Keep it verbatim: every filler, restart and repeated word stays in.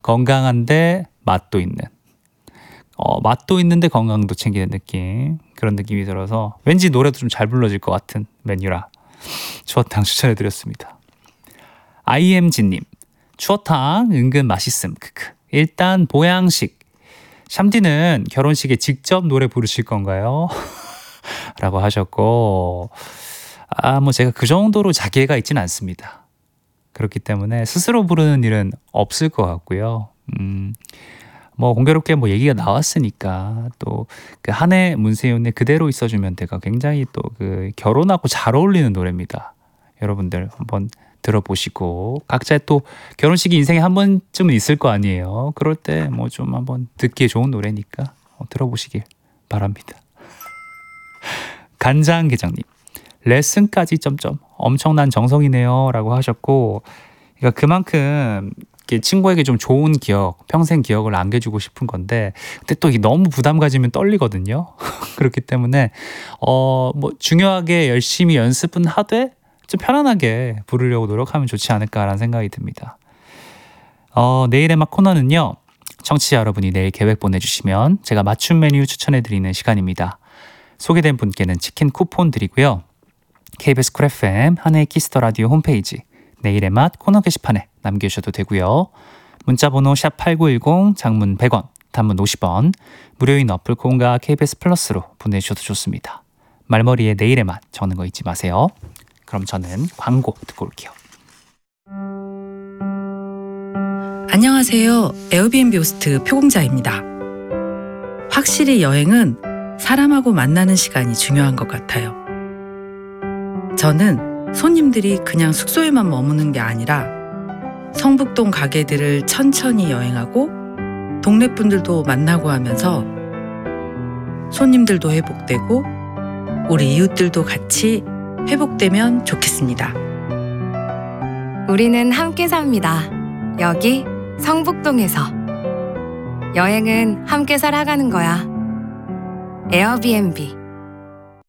건강한데 맛도 있는, 어, 맛도 있는데 건강도 챙기는 느낌, 그런 느낌이 들어서 왠지 노래도 좀 잘 불러질 것 같은 메뉴라 추어탕 추천해드렸습니다. 아이엠지님, 추어탕 은근 맛있음. 크크. 일단 보양식. 샴디는 결혼식에 직접 노래 부르실 건가요? 라고 하셨고, 아, 뭐 제가 그 정도로 자괴가 있지는 않습니다. 그렇기 때문에 스스로 부르는 일은 없을 것 같고요. 음, 뭐 공교롭게 뭐 얘기가 나왔으니까 또 그 한해 문세윤의 그대로 있어주면 돼가 굉장히 또 그 결혼하고 잘 어울리는 노래입니다. 여러분들 한번 들어보시고, 각자의 또 결혼식이 인생에 한 번쯤은 있을 거 아니에요. 그럴 때 뭐 좀 한번 듣기에 좋은 노래니까 어, 들어보시길 바랍니다. 간장게장님, 레슨까지 점점 엄청난 정성이네요 라고 하셨고, 그러니까 그만큼 친구에게 좀 좋은 기억, 평생 기억을 남겨주고 싶은 건데, 근데 또 이게 너무 부담 가지면 떨리거든요. 그렇기 때문에 어, 뭐 중요하게 열심히 연습은 하되 좀 편안하게 부르려고 노력하면 좋지 않을까라는 생각이 듭니다. 어, 내일의 맛 코너는요, 청취자 여러분이 내일 계획 보내주시면 제가 맞춤 메뉴 추천해드리는 시간입니다. 소개된 분께는 치킨 쿠폰 드리고요. 케이비에스 쿨 에프엠 한해의 키스터 라디오 홈페이지 내일의 맛 코너 게시판에 남겨주셔도 되고요. 문자번호 샵 팔구일공, 장문 백 원, 단문 오십 원, 무료인 어플 콩과 케이비에스 플러스로 보내주셔도 좋습니다. 말머리에 내일의 맛 적는 거 잊지 마세요. 그럼 저는 광고 듣고 올게요. 안녕하세요. 에어비앤비 호스트 표공자입니다. 확실히 여행은 사람하고 만나는 시간이 중요한 것 같아요. 저는 손님들이 그냥 숙소에만 머무는 게 아니라 성북동 가게들을 천천히 여행하고 동네 분들도 만나고 하면서 손님들도 회복되고 우리 이웃들도 같이 회복되면 좋겠습니다. 우리는 함께 삽니다. 여기 성북동에서. 여행은 함께 살아가는 거야. 에어비앤비.